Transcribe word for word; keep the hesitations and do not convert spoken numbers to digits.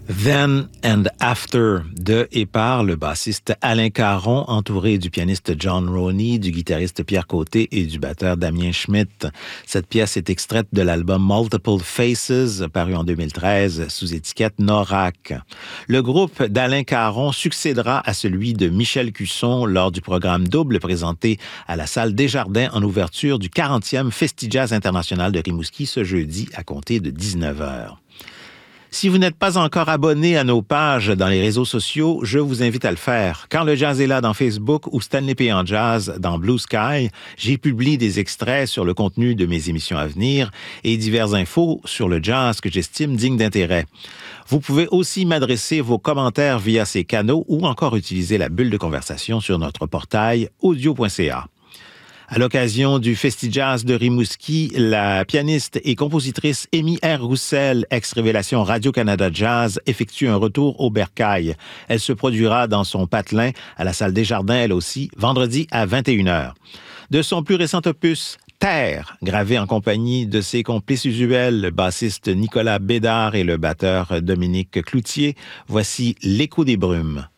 Then and After de et par le bassiste Alain Caron, entouré du pianiste John Roney, du guitariste Pierre Côté et du batteur Damien Schmidt. Cette pièce est extraite de l'album Multiple Faces, paru en deux mille treize sous étiquette Norac. Le groupe d'Alain Caron succédera à celui de Michel Cusson lors du programme double présenté à la salle Desjardins en ouverture du quarantième Festivals International de Rimouski ce jeudi à compter de dix-neuf heures. Si vous n'êtes pas encore abonné à nos pages dans les réseaux sociaux, je vous invite à le faire. Quand le jazz est là dans Facebook ou Stanley P. en jazz dans Blue Sky, j'y publie des extraits sur le contenu de mes émissions à venir et diverses infos sur le jazz que j'estime digne d'intérêt. Vous pouvez aussi m'adresser vos commentaires via ces canaux ou encore utiliser la bulle de conversation sur notre portail audio point c a. À l'occasion du Festivals de Rimouski, la pianiste et compositrice Amy R. Roussel, ex-révélation Radio-Canada Jazz, effectue un retour au Bercail. Elle se produira dans son patelin à la salle Desjardins, elle aussi, vendredi à vingt et une heures. De son plus récent opus, Terre, gravé en compagnie de ses complices usuels, le bassiste Nicolas Bédard et le batteur Dominique Cloutier, voici L'écho des brumes.